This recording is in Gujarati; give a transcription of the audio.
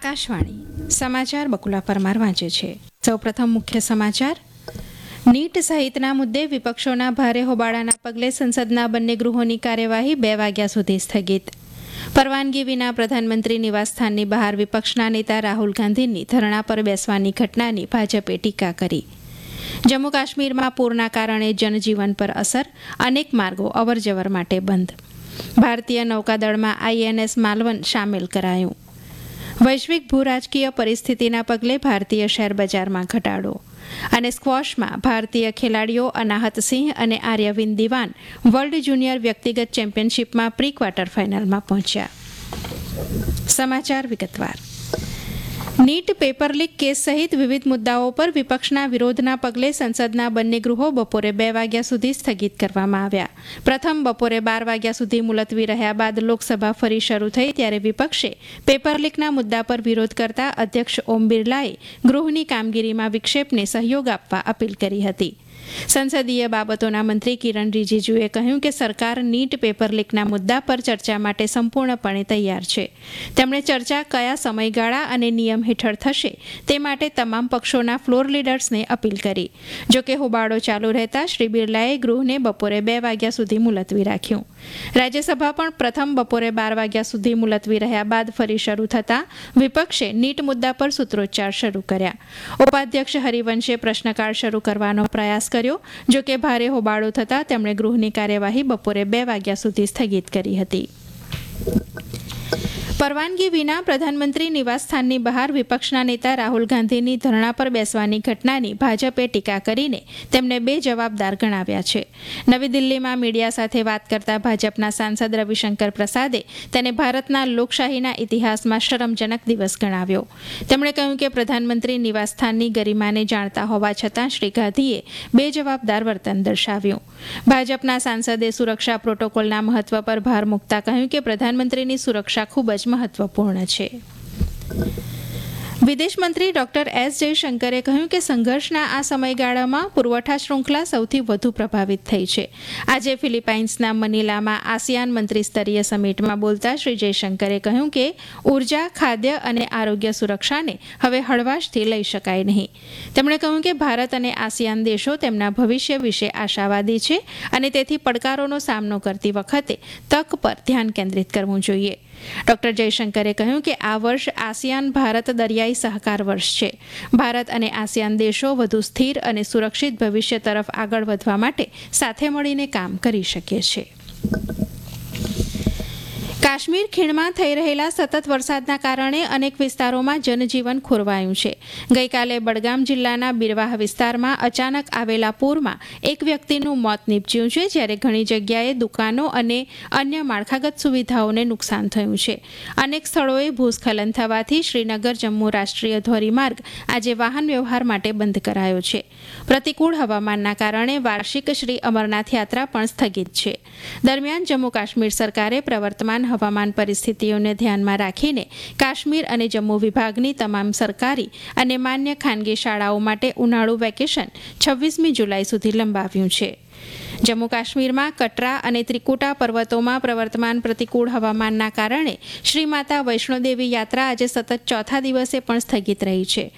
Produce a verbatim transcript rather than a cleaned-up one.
આકાશવાણી સમાચાર બકુલા પરમાર વાંચે છે. સૌપ્રથમ મુખ્ય સમાચાર. નીટ સહિતના મુદ્દે વિપક્ષોના ભારે હોબાળાના પગલે સંસદના બંને ગૃહોની કાર્યવાહી બે વાગ્યા સુધી સ્થગિત. પરવાનગી વિના પ્રધાનમંત્રી નિવાસસ્થાનની બહાર વિપક્ષના નેતા રાહુલ ગાંધીની ધરણા પર બેસવાની ઘટનાની ભાજપે ટીકા કરી. જમ્મુ કાશ્મીરમાં પૂરના કારણે જનજીવન પર અસર, અનેક માર્ગો અવરજવર માટે બંધ. ભારતીય નૌકાદળમાં આઈએનએસ માલવન સામેલ કરાયું. વૈશ્વિક ભૂરાજકીય પરિસ્થિતિના પગલે ભારતીય શેરબજારમાં ઘટાડો. અને સ્ક્વોશમાં ભારતીય ખેલાડીઓ અનાહત સિંહ અને આર્યવિન દિવાન વર્લ્ડ જુનિયર વ્યક્તિગત ચેમ્પિયનશિપમાં પ્રી ક્વાર્ટર ફાઇનલમાં પહોંચ્યા. સમાચાર વિગતવાર. નીટ પેપર લીક કેસ સહિત વિવિધ મુદ્દાઓ પર વિપક્ષના વિરોધના પગલે સંસદના બંને ગૃહો બપોરે બે વાગ્યા સુધી સ્થગિત કરવામાં આવ્યા. પ્રથમ બપોરે બાર વાગ્યા સુધી મુલતવી રહ્યા બાદ લોકસભા ફરી શરૂ થઈ ત્યારે વિપક્ષે પેપર લીકના મુદ્દા પર વિરોધ કરતા અધ્યક્ષ ઓમ બિરલાએ ગૃહની કામગીરીમાં વિક્ષેપને સહયોગ આપવા અપીલ કરી હતી. સંસદીય બાબતોના મંત્રી કિરણ રિજિજુએ કહ્યું કે સરકાર નીટ પેપર લીકના મુદ્દા પર ચર્ચા માટે સંપૂર્ણપણે તૈયાર છે. તેમણે ચર્ચા કયા સમયગાળા અને નિયમ હેઠળ થશે તે માટે તમામ પક્ષોના ફ્લોર લીડર્સને અપીલ કરી. જોકે હોબાળો ચાલુ રહેતા શ્રી બિરલાએ ગૃહને બપોરે બે વાગ્યા સુધી મુલતવી રાખ્યું. રાજ્યસભા પણ પ્રથમ બપોરે બાર વાગ્યા સુધી મુલતવી રહ્યા બાદ ફરી શરૂ થતાં વિપક્ષે નીટ મુદ્દા પર સૂત્રોચ્ચાર શરૂ કર્યા. ઉપાધ્યક્ષ હરિવંશે પ્રશ્નકાળ શરૂ કરવાનો પ્રયાસ કર્યો. જોકે ભારે હોબાળો થતાં તેમણે ગૃહની કાર્યવાહી બપોરે બે વાગ્યા સુધી સ્થગિત કરી હતી. પરવાનગી વિના પ્રધાનમંત્રી નિવાસસ્થાનની બહાર વિપક્ષના નેતા રાહુલ ગાંધીની ધરણા પર બેસવાની ઘટનાની ભાજપે ટીકા કરીને તેમને બે જવાબદાર ગણાવ્યા છે. નવી દિલ્હીમાં મીડિયા સાથે વાત કરતા ભાજપના સાંસદ રવિશંકર પ્રસાદે તેને ભારતના લોકશાહીના ઇતિહાસમાં શરમજનક દિવસ ગણાવ્યો. તેમણે કહ્યું કે પ્રધાનમંત્રી નિવાસસ્થાનની ગરિમાને જાણતા હોવા છતાં શ્રી ગાંધીએ બે જવાબદાર વર્તન દર્શાવ્યું. ભાજપના સાંસદે સુરક્ષા પ્રોટોકોલના મહત્વ પર ભાર મૂકતા કહ્યું કે પ્રધાનમંત્રીની સુરક્ષા ખૂબ જ મહત્વપૂર્ણ છે. વિદેશ મંત્રી ડોક્ટર એસ જયશંકરે કહ્યું કે સંઘર્ષના આ સમયગાળામાં પુરવઠા શૃંખલા સૌથી વધુ પ્રભાવિત થઈ છે. આજે ફિલિપાઇન્સના મનીલામાં આસિયાન મંત્રી સ્તરીય સમિટમાં બોલતા શ્રી જયશંકરે કહ્યું કે ઉર્જા, ખાદ્ય અને આરોગ્ય સુરક્ષાને હવે હળવાશથી લઈ શકાય નહીં. તેમણે કહ્યું કે ભારત અને આસિયાન દેશો તેમના ભવિષ્ય વિશે આશાવાદી છે અને તેથી પડકારોનો સામનો કરતી વખતે તક પર ધ્યાન કેન્દ્રિત કરવું જોઈએ. ડોક્ટર જયશંકરે કહ્યું કે આ વર્ષ આસિયાન ભારત દરિયાઈ સહકાર વર્ષ છે. ભારત અને આસિયાન દેશો વધુ સ્થિર અને સુરક્ષિત ભવિષ્ય તરફ આગળ વધવા માટે સાથે મળીને કામ કરી શકે છે. કાશ્મીર ખીણમાં થઈ રહેલા સતત વરસાદના કારણે અનેક વિસ્તારોમાં જનજીવન ખોરવાયું છે. ગઈકાલે બડગામ જિલ્લાના બિરવાહ વિસ્તારમાં અચાનક આવેલા પૂરમાં એક વ્યક્તિનું મોત નીપજ્યું છે, જ્યારે ઘણી જગ્યાએ દુકાનો અને અન્ય માળખાગત સુવિધાઓને નુકસાન થયું છે. અનેક સ્થળોએ ભૂસ્ખલન થવાથી શ્રીનગર જમ્મુ રાષ્ટ્રીય ધોરીમાર્ગ આજે વાહન વ્યવહાર માટે બંધ કરાયો છે. પ્રતિકૂળ હવામાનના કારણે વાર્ષિક શ્રી અમરનાથ યાત્રા પણ સ્થગિત છે. દરમિયાન જમ્મુ કાશ્મીર સરકારે પ્રવર્તમાન હવામાન પરિસ્થિતિઓને ધ્યાનમાં રાખીને કાશ્મીર અને જમ્મુ વિભાગની તમામ સરકારી અને માન્ય ખાનગી શાળાઓ માટે ઉનાળુ વેકેશન છવ્વીસમી જુલાઈ સુધી લંબાવ્યું છે. જમ્મુ કાશ્મીરમાં કટરા અને ત્રિકુટા પર્વતોમાં પ્રવર્તમાન પ્રતિકૂળ હવામાનના કારણે શ્રી માતા વૈષ્ણોદેવી યાત્રા આજે સતત ચોથા દિવસે પણ સ્થગિત રહી છે.